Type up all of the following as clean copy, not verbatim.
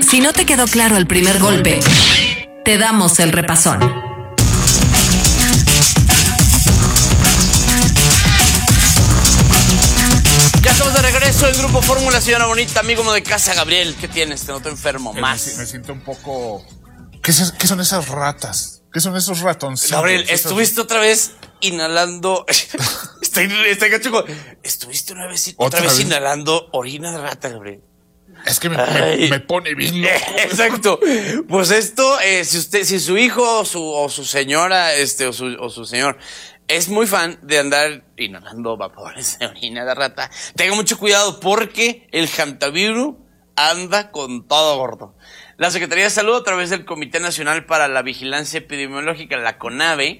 Si no te quedó claro el primer golpe, te damos el repasón. Ya estamos de regreso en Grupo Fórmula, señora bonita, amigo de casa. Gabriel, ¿qué tienes? Te noto enfermo. Más. Me siento un poco... ¿Qué son esas ratas? ¿Qué son esos ratoncitos? Gabriel, estuviste otra vez inhalando... Estoy gacho. Estuviste otra vez inhalando orina de rata, Gabriel. Es que me pone bien loco. Exacto. Pues esto, si su hijo o su señora, o su señor es muy fan de andar inhalando vapores de orina de rata, tenga mucho cuidado porque el hantavirus anda con todo, gordo. La Secretaría de Salud, a través del Comité Nacional para la Vigilancia Epidemiológica, la CONAVE,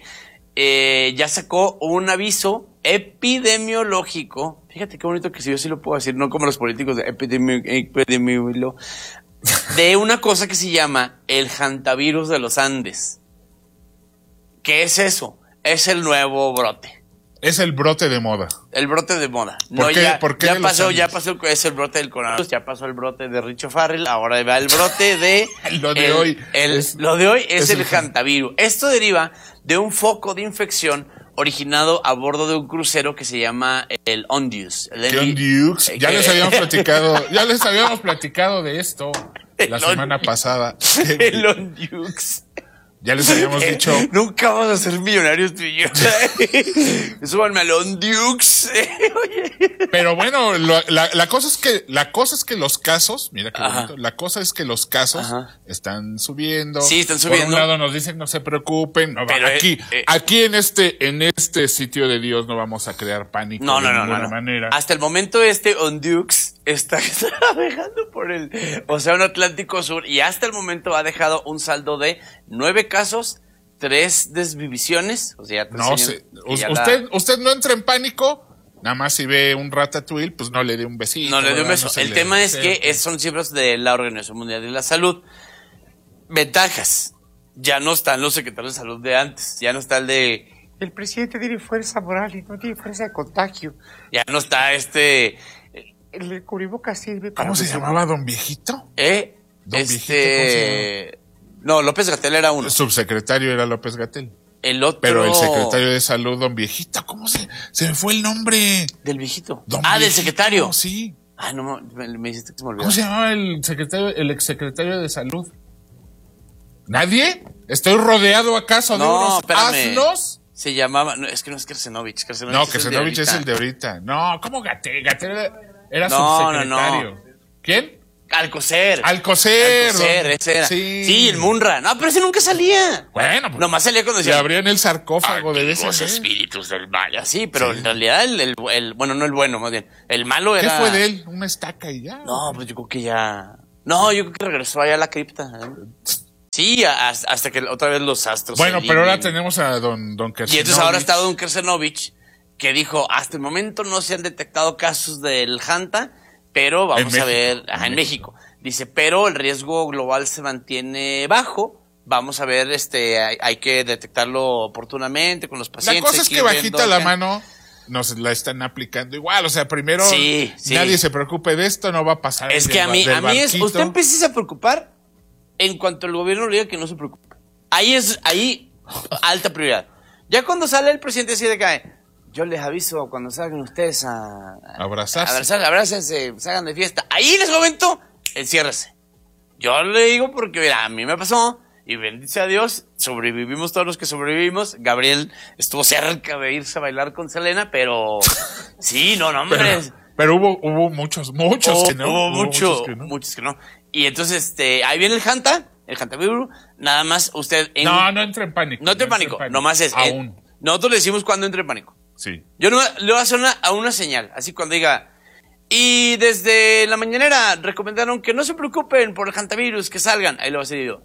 ya sacó un aviso epidemiológico. Fíjate qué bonito que si yo sí lo puedo decir, no como los políticos de epidemiológico, de una cosa que se llama el hantavirus de los Andes. ¿Qué es eso? Es el nuevo brote. Es el brote de moda. El brote de moda. ¿Por qué ya pasó, es el brote del coronavirus, ya pasó el brote de Richo Farrell, ahora va el brote de... Lo de hoy es el hantavirus. Esto deriva de un foco de infección originado a bordo de un crucero que se llama el Ondius. Ya les habíamos platicado de esto la semana pasada. El Ondius. Ya les habíamos dicho. Nunca vamos a ser millonarios tú y yo. Súbanme al Ondiux. Pero bueno, la cosa es que los casos, mira qué bonito, la cosa es que los casos están subiendo. Sí, están subiendo. Por un lado nos dicen no se preocupen, pero aquí en este sitio de Dios no vamos a crear pánico de ninguna manera. Hasta el momento Ondiux está navegando por el Océano Atlántico Sur y hasta el momento ha dejado un saldo de 9 casos, 3 desvivisiones. O sea, usted no entra en pánico. Nada más si ve un ratatouille, pues no le dé un besito. No le dé un beso. El tema es que son cifras de la Organización Mundial de la Salud. Ventajas. Ya no están los secretarios de salud de antes. Ya no está el presidente tiene fuerza moral y no tiene fuerza de contagio. Ya no está el cubrebocas sirve para... ¿Cómo se llamaba don Viejito? Don Viejito, ¿cómo se llama? No, López-Gatell era uno. El subsecretario era López-Gatell. El otro... Pero el secretario de salud, don Viejito, ¿cómo se me fue el nombre? Del viejito. Viejito, del secretario. Sí. No, me hiciste que se me olvidó. ¿Cómo se llamaba el exsecretario de salud? ¿Nadie? ¿Estoy rodeado acaso de unos asnos? Se llamaba... No, es que no es Kersenovich. Kersenovich es el de ahorita. No, ¿cómo Gatell? Gatell era subsecretario. No. ¿Quién? Alcocer, ese era. Sí, el Munra. No, pero ese nunca salía. Bueno, pues nomás salía cuando se abrían el sarcófago de los espíritus del mal. Sí, pero en realidad bueno, no el bueno, más bien. El malo era... ¿Qué fue de él? ¿Una estaca y ya? No, pues yo creo que ya... No, yo creo que regresó allá a la cripta. Sí, hasta que otra vez los astros... Bueno, pero ahora tenemos a don Kersenovich. Y entonces ahora está don Kersenovich, que dijo, hasta el momento no se han detectado casos del Hanta, pero vamos a ver, en México. Dice, pero el riesgo global se mantiene bajo. Vamos a ver, hay que detectarlo oportunamente con los pacientes. La cosa es que bajita la mano nos la están aplicando igual. O sea, primero nadie se preocupe de esto, no va a pasar. Es que a mí usted empiece a preocupar en cuanto el gobierno le diga que no se preocupe. Ahí, alta prioridad. Ya cuando sale el presidente así de cae. Yo les aviso cuando salgan ustedes a abrazarse, se hagan de fiesta. Ahí en ese momento, enciérrese. Yo le digo porque, mira, a mí me pasó, y bendice a Dios, sobrevivimos todos los que sobrevivimos. Gabriel estuvo cerca de irse a bailar con Selena, pero sí, no, hombre. Pero hubo muchos que no. Hubo muchos que no. Y entonces, ahí viene el hantavirus, nada más usted... No entre en pánico. No entre en pánico, nomás es... Aún. Nosotros le decimos cuando entre en pánico. Sí. Yo no, le voy a hacer una señal, así cuando diga, y desde la mañanera recomendaron que no se preocupen por el hantavirus, que salgan. Ahí lo voy a hacer yo.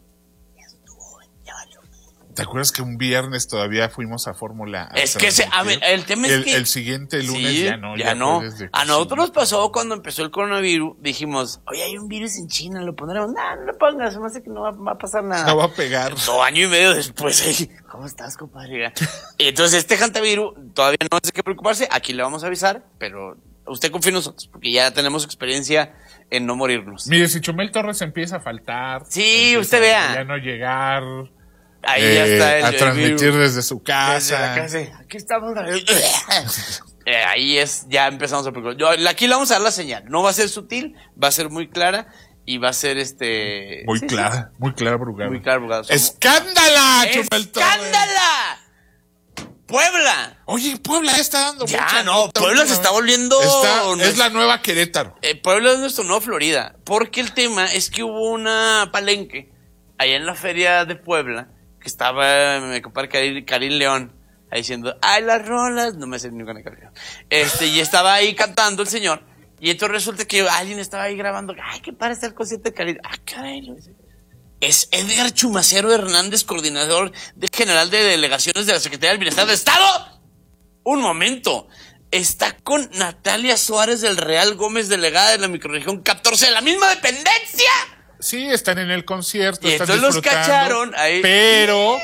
¿Te acuerdas que un viernes todavía fuimos a Fórmula? Es que el tema es que... El siguiente lunes ya no. A nosotros nos pasó cuando empezó el coronavirus, dijimos, oye, hay un virus en China, lo pondremos. No lo pongas, me hace que no va a pasar nada. No va a pegar. 2 años y medio después, ¿cómo estás, compadre? Y entonces hantavirus todavía no hay que preocuparse, aquí le vamos a avisar, pero usted confía en nosotros, porque ya tenemos experiencia en no morirnos. Mire, si Chumel Torres empieza a faltar. Sí, usted vea. Ya no llegar. Ahí ya está a transmitir desde su casa. Desde la casa. Aquí estamos. Ahí ya empezamos a preocupar. Aquí le vamos a dar la señal. No va a ser sutil, va a ser muy clara y va a ser muy clara, Brugado. Muy clara, Brugado. ¡Escándala, Chumel Torres! ¡Escándala! ¡Puebla! Oye, Puebla está dando ya, mucha no, nota, Puebla se está volviendo... es la nueva Querétaro. Puebla es nuestro nuevo Florida. Porque el tema es que hubo una palenque allá en la feria de Puebla que estaba mi compadre Karim León ahí diciendo, ¡ay, las rolas! No me sé ni con Karim León. Y estaba ahí cantando el señor. Y entonces resulta que alguien estaba ahí grabando. ¡Ay, qué padre está el concierto de Karim! ¡Ah, caray! Es Edgar Chumacero Hernández, coordinador general de delegaciones de la Secretaría del Bienestar del Estado. Un momento. Está con Natalia Suárez del Real Gómez, delegada de la microrregión 14 de la misma dependencia. Sí, están en el concierto, y están entonces los cacharon ahí. Pero...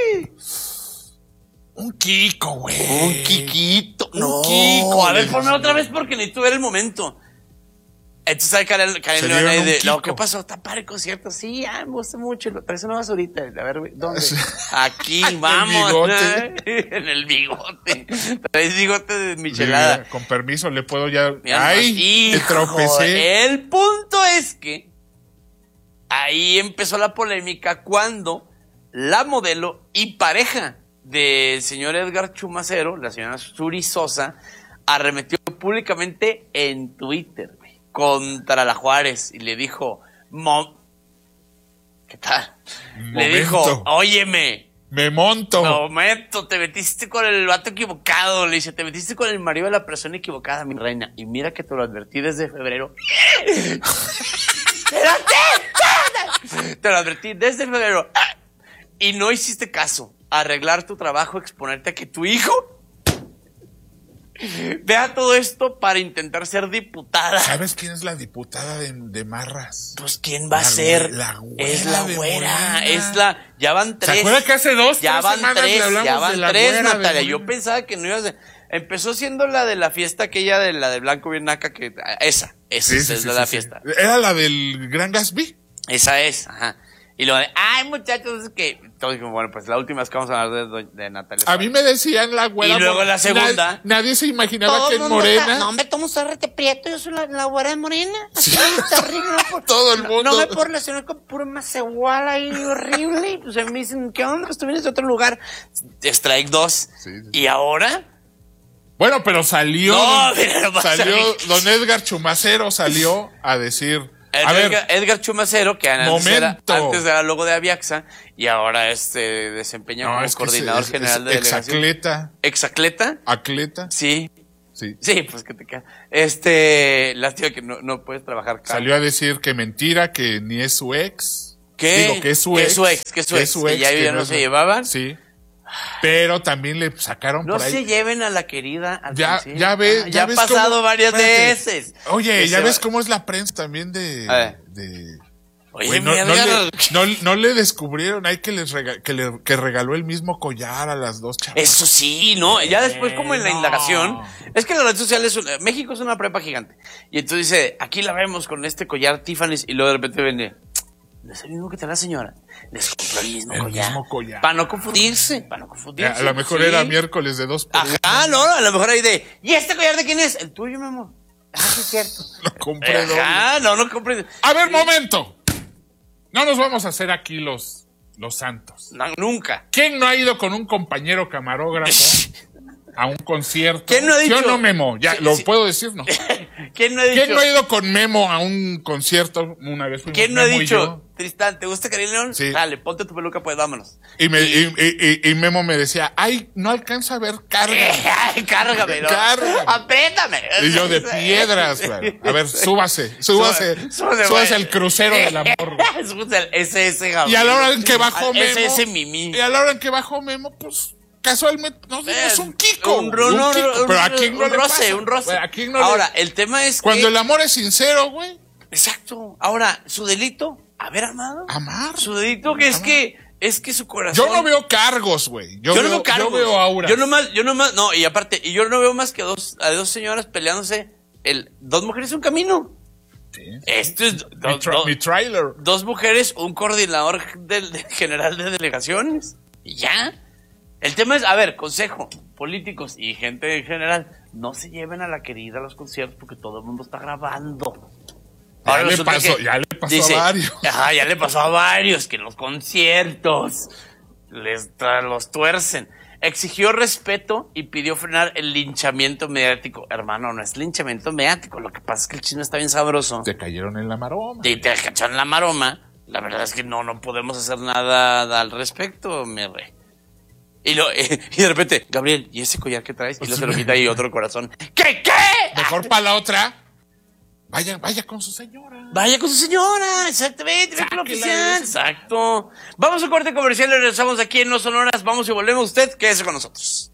Un Kiko, güey. Un Kikito. Un Kiko. A ver, ponme otra vez porque necesito ver el momento. Entonces hay Karen León ahí de, no, ¿qué pasó? ¿Está padre el concierto? Sí, me gusta mucho. Pero eso no vas ahorita. A ver, ¿dónde? Aquí, vamos. En el bigote. Traes bigote de michelada. Mira, con permiso, le puedo ya... ¡Ay! Te tropecé. El punto es que ahí empezó la polémica cuando la modelo y pareja del señor Edgar Chumacero, la señora Suri Sosa, arremetió públicamente en Twitter contra la Juárez y le dijo, ¿qué tal? Le dijo, óyeme, me monto, te metiste con el vato equivocado, le dice, te metiste con el marido de la persona equivocada, mi reina, y mira que te lo advertí desde febrero. Te lo advertí desde febrero y no hiciste caso. Arreglar tu trabajo, exponerte a que tu hijo vea todo esto para intentar ser diputada. ¿Sabes quién es la diputada de Marras? Pues ¿quién va a ser? Es la güera, es la... Ya van 3. ¿Se acuerda que hace 2? Ya van 3, Natalia. De... Yo pensaba que no ibas a... Empezó siendo la de la fiesta aquella de la de Blanco Bien Naca, que... Esa es la fiesta. ¿Era la del Gran Gatsby? Esa es, ajá. Y luego de, ay, muchachos, es que... Todos dijimos, bueno, pues la última es que vamos a hablar de Natalia. A mí me decían la güera... Y luego la segunda... Nadie se imaginaba que en Morena... No, hombre, tomo rete prieto, yo soy la güera de Morena. Así, terrible. Todo el mundo. No me por relacionar con puro macehual ahí, horrible. Pues me dicen, ¿qué onda? Pues tú vienes de otro lugar. Strike 2. Sí. ¿Y ahora? Bueno, pero salió... No, mira, no pasa salió don Edgar Chumacero, salió a decir... Edgar Chumacero, que antes era logo de Aviaxa y ahora desempeña como coordinador general de delegación. ¿Exacleta? ¿Acleta? Sí, pues que te queda. Lástima que no puedes trabajar acá. Salió a decir que mentira, que ni es su ex. ¿Qué? Digo, que es su ex. Que ya no se llevaban. Sí. Pero también le sacaron no por ahí. No se lleven a la querida. Ya ves. Ya ha pasado varias veces. Oye, ya ves cómo es la prensa también Oye, wey, no le descubrieron ahí que regaló el mismo collar a las dos chavas. Eso sí, ¿no? Ya después como en la indagación. Es que la red social México es una prepa gigante. Y entonces dice, aquí la vemos con este collar Tiffany's y luego de repente vende. ¿No es el mismo que te la señora? Les compró el mismo collar. Para no confundirse. A lo mejor era miércoles de 2 por 1. Ajá, no, a lo mejor ahí ¿y este collar de quién es? El tuyo, mi amor. Sí es cierto. Lo compré doble. No compré. A ver, momento. No nos vamos a hacer aquí los santos. No, nunca. ¿Quién no ha ido con un compañero camarógrafo a un concierto? ¿Quién no ha dicho? Yo no, Memo, ya lo puedo decir, ¿no? ¿Quién no ha dicho? ¿Quién no ha ido con Memo a un concierto una vez? ¿Quién no ha dicho? Tristán, ¿te gusta Karim León? Sí. Dale, ponte tu peluca, pues vámonos. Y Memo me decía, ay, no alcanza a ver, Ay, cárgame, ¿no? Apriétame. Y yo de piedras, güey. A ver, súbase al crucero del amor. Ese Y a la hora en que bajó Memo. Ese Mimi. Y a la hora en que bajó Memo, pues... Casualmente, no dimos un Kiko. Pero ¿a quién no le pasa? Un roce. ¿A quién no Ahora, el tema es cuando el amor es sincero, güey. Exacto. Ahora, su delito, haber amado. Amar. Su delito que es que su corazón. Yo no veo cargos, güey. Yo no veo cargos. Yo veo auras. Yo nomás, no, y aparte, yo no veo más que a dos señoras peleándose, dos mujeres un camino. Sí. Esto es Mi trailer. 2 mujeres, un coordinador general de delegaciones. Y ya. El tema es, a ver, consejo, políticos y gente en general, no se lleven a la querida a los conciertos porque todo el mundo está grabando. Ya le pasó a varios. Ajá, ya le pasó a varios que en los conciertos los tuercen. Exigió respeto y pidió frenar el linchamiento mediático. Hermano, no es linchamiento mediático. Lo que pasa es que el chisme está bien sabroso. Te cayeron en la maroma. Y te cacharon en la maroma. La verdad es que no podemos hacer nada al respecto, mi rey. Y de repente, Gabriel, ¿y ese collar que traes? Y luego se lo quita y otro corazón. ¿Qué? Mejor para la otra. Vaya con su señora. Vaya con su señora, exactamente. Exacto. Vamos a un corte comercial y regresamos aquí en No Sonoras. Vamos y volvemos. Usted, quédese con nosotros.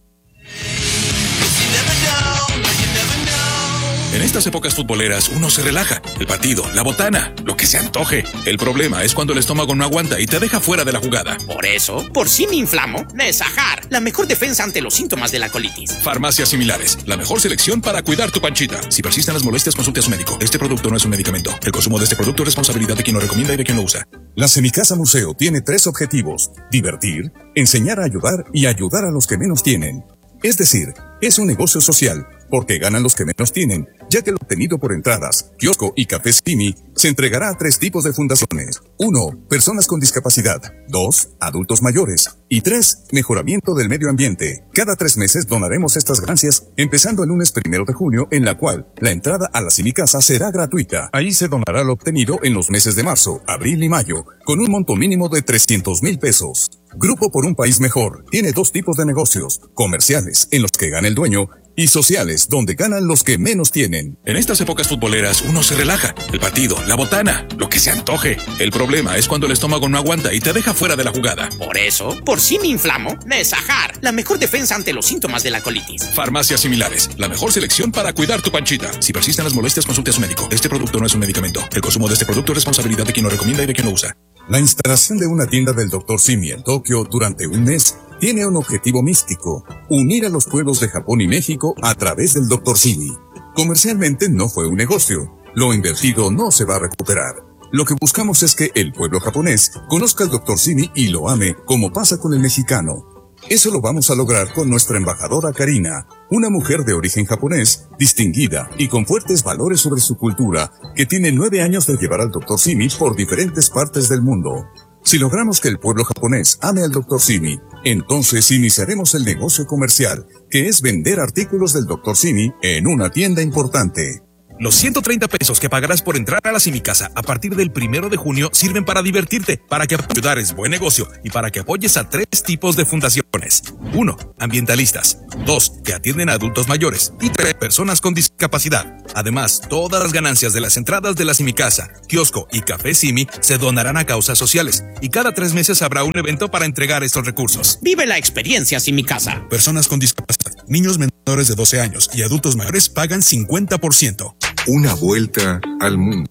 En estas épocas futboleras uno se relaja. El partido, la botana, lo que se antoje. El problema es cuando el estómago no aguanta y te deja fuera de la jugada. Por eso, por si me inflamo, Nesajar, la mejor defensa ante los síntomas de la colitis. Farmacias Similares, la mejor selección para cuidar tu panchita. Si persisten las molestias, consulte a su médico. Este producto no es un medicamento. El consumo de este producto es responsabilidad de quien lo recomienda y de quien lo usa. La Semicasa Museo tiene 3 objetivos: divertir, enseñar a ayudar y ayudar a los que menos tienen. Es decir, es un negocio social, porque ganan los que menos tienen, ya que lo obtenido por entradas, kiosco y café Simi se entregará a 3 tipos de fundaciones. 1. Personas con discapacidad. 2. Adultos mayores. Y 3. Mejoramiento del medio ambiente. Cada 3 meses donaremos estas ganancias, empezando el lunes 1 de junio, en la cual la entrada a la Semicasa será gratuita. Ahí se donará lo obtenido en los meses de marzo, abril y mayo, con un monto mínimo de 300,000 pesos. Grupo por un País Mejor tiene 2 tipos de negocios: comerciales, en los que gana el dueño, y sociales, donde ganan los que menos tienen. En estas épocas futboleras uno se relaja. El partido, la botana, lo que se antoje. El problema es cuando el estómago no aguanta y te deja fuera de la jugada. Por eso, por si me inflamo, Nesajar, la mejor defensa ante los síntomas de la colitis. Farmacias Similares, la mejor selección para cuidar tu panchita. Si persisten las molestias, consulte a su médico. Este producto no es un medicamento. El consumo de este producto es responsabilidad de quien lo recomienda y de quien lo usa. La instalación de una tienda del Dr. Simi en Tokio durante un mes tiene un objetivo místico: unir a los pueblos de Japón y México a través del Dr. Simi. Comercialmente no fue un negocio. Lo invertido no se va a recuperar. Lo que buscamos es que el pueblo japonés conozca al Dr. Simi y lo ame, como pasa con el mexicano. Eso lo vamos a lograr con nuestra embajadora Karina, una mujer de origen japonés, distinguida y con fuertes valores sobre su cultura, que tiene 9 años de llevar al Dr. Simi por diferentes partes del mundo. Si logramos que el pueblo japonés ame al Dr. Simi, entonces iniciaremos el negocio comercial, que es vender artículos del Dr. Simi en una tienda importante. Los 130 pesos que pagarás por entrar a la Semicasa a partir del 1 de junio sirven para divertirte, para que ayudar es buen negocio y para que apoyes a 3 tipos de fundaciones. 1. Ambientalistas. 2. Que atienden a adultos mayores. Y 3. Personas con discapacidad. Además, todas las ganancias de las entradas de la Semicasa, kiosco y café Simi se donarán a causas sociales. Y cada 3 meses habrá un evento para entregar estos recursos. Vive la experiencia Semicasa. Personas con discapacidad, niños menores de 12 años y adultos mayores pagan 50%. Una vuelta al mundo.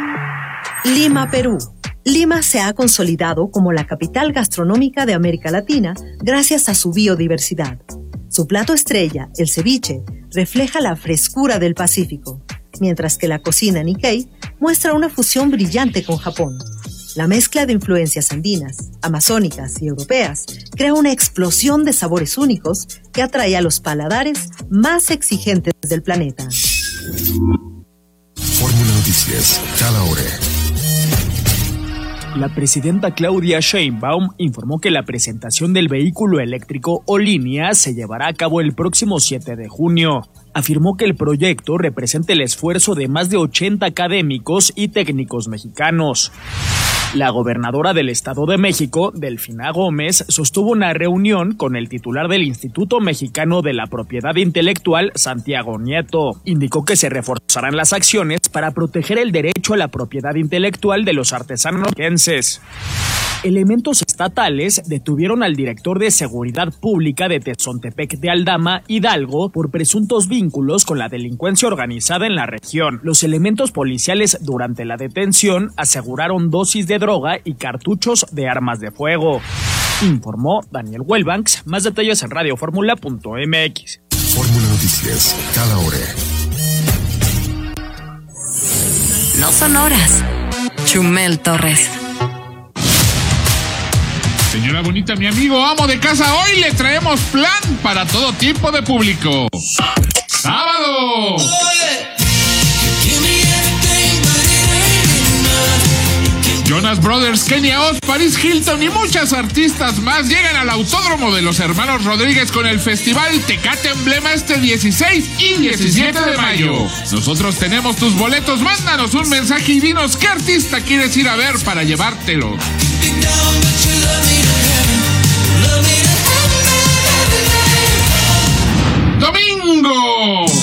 Lima, Perú. Lima se ha consolidado como la capital gastronómica de América Latina gracias a su biodiversidad. Su plato estrella, el ceviche, refleja la frescura del Pacífico, mientras que la cocina Nikkei muestra una fusión brillante con Japón. La mezcla de influencias andinas, amazónicas y europeas crea una explosión de sabores únicos que atrae a los paladares más exigentes del planeta. Fórmula Noticias, cada hora. La presidenta Claudia Sheinbaum informó que la presentación del vehículo eléctrico O-Línea se llevará a cabo el próximo 7 de junio. Afirmó que el proyecto representa el esfuerzo de más de 80 académicos y técnicos mexicanos. La gobernadora del Estado de México, Delfina Gómez, sostuvo una reunión con el titular del Instituto Mexicano de la Propiedad Intelectual, Santiago Nieto. Indicó que se reforzarán las acciones para proteger el derecho a la propiedad intelectual de los artesanos mexicanos. Elementos estatales detuvieron al director de Seguridad Pública de Tezontepec de Aldama, Hidalgo, por presuntos vínculos con la delincuencia organizada en la región. Los elementos policiales durante la detención aseguraron dosis de droga y cartuchos de armas de fuego. Informó Daniel Wellbanks. Más detalles en radioformula.mx. Fórmula Noticias, cada hora. no son horas. Chumel Torres. Señora bonita, mi amigo amo de casa, hoy le traemos plan para todo tipo de público. ¡Sábado! Jonas Brothers, Kenia Oz, Paris Hilton y muchas artistas más llegan al Autódromo de los Hermanos Rodríguez con el Festival Tecate Emblema este 16 y 17 de mayo. Nosotros tenemos tus boletos, mándanos un mensaje y dinos qué artista quieres ir a ver para llevártelo. Domingo.